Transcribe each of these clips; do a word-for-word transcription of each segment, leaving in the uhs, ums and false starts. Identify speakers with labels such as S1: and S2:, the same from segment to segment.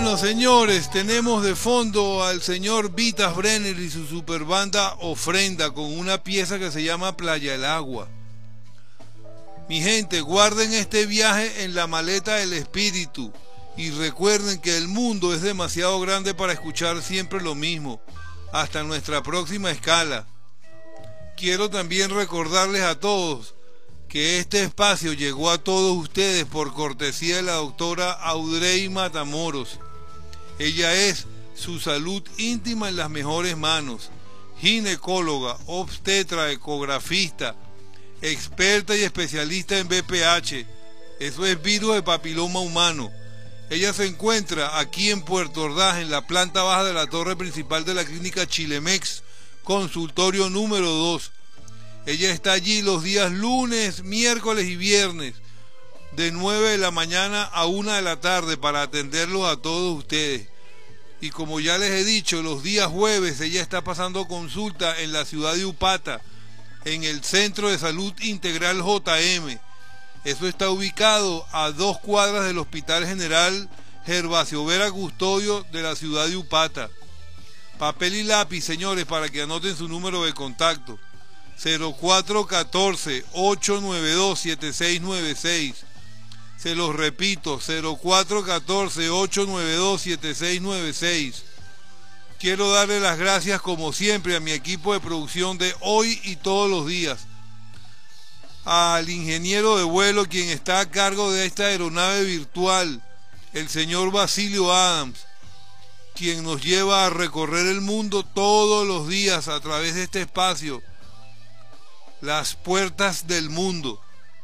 S1: Bueno, señores, tenemos de fondo al señor Vitas Brenner y su superbanda Ofrenda con una pieza que se llama Playa el Agua. Mi gente, guarden este viaje en la maleta del espíritu y recuerden que el mundo es demasiado grande para escuchar siempre lo mismo. Hasta nuestra próxima escala. Quiero también recordarles a todos que este espacio llegó a todos ustedes por cortesía de la doctora Audrey Matamoros. Ella es su salud íntima en las mejores manos, ginecóloga, obstetra, ecografista, experta y especialista en V P H, eso es virus de papiloma humano. Ella se encuentra aquí en Puerto Ordaz, en la planta baja de la torre principal de la clínica Chilemex, consultorio número dos. Ella está allí los días lunes, miércoles y viernes, de nueve de la mañana a una de la tarde, para atenderlos a todos ustedes. Y como ya les he dicho, los días jueves ella está pasando consulta en la ciudad de Upata, en el Centro de Salud Integral J M. Eso está ubicado a dos cuadras del Hospital General Gervasio Vera Custodio de la ciudad de Upata. Papel y lápiz, señores, para que anoten su número de contacto: cero cuatro uno cuatro, ocho nueve dos, siete seis nueve seis. Se los repito, cero cuatro uno cuatro, ocho nueve dos, siete seis nueve seis. Quiero darle las gracias como siempre a mi equipo de producción de hoy y todos los días. Al ingeniero de vuelo, quien está a cargo de esta aeronave virtual, el señor Basilio Adams, quien nos lleva a recorrer el mundo todos los días a través de este espacio, las puertas del mundo.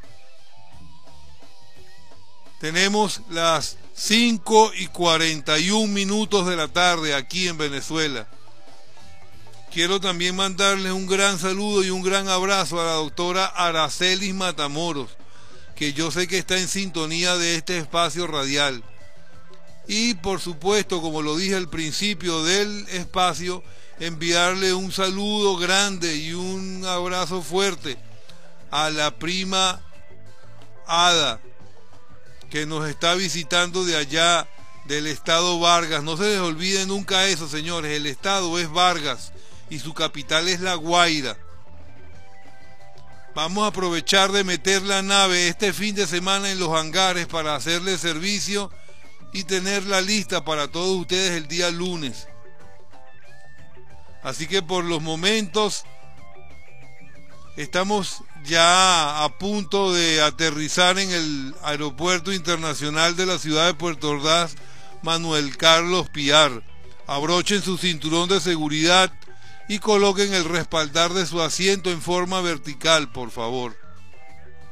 S1: Tenemos las cinco y cuarenta y un minutos de la tarde aquí en Venezuela. Quiero también mandarles un gran saludo y un gran abrazo a la doctora Aracelis Matamoros, que yo sé que está en sintonía de este espacio radial. Y por supuesto, como lo dije al principio del espacio, enviarle un saludo grande y un abrazo fuerte a la prima Ada, que nos está visitando de allá, del estado Vargas. No se les olvide nunca eso, señores, el estado es Vargas y su capital es La Guaira. Vamos a aprovechar de meter la nave este fin de semana en los hangares para hacerle servicio y tenerla lista para todos ustedes el día lunes. Así que por los momentos estamos ya a punto de aterrizar en el aeropuerto internacional de la ciudad de Puerto Ordaz, Manuel Carlos Piar. Abrochen su cinturón de seguridad y coloquen el respaldar de su asiento en forma vertical, por favor.